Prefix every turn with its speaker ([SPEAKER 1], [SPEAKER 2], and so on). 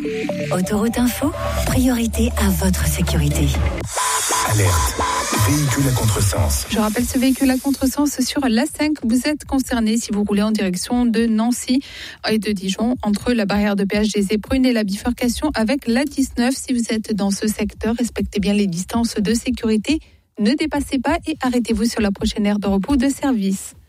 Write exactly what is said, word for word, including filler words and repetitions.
[SPEAKER 1] Autoroute Info, priorité à votre sécurité.
[SPEAKER 2] Alerte. Véhicule à contresens.
[SPEAKER 3] Je rappelle ce véhicule à contresens sur l'A cinq. Vous êtes concerné si vous roulez en direction de Nancy et de Dijon, entre la barrière de péage des Éprunes et la bifurcation avec l'A dix-neuf. Si vous êtes dans ce secteur, respectez bien les distances de sécurité. Ne dépassez pas et arrêtez-vous sur la prochaine aire de repos de service.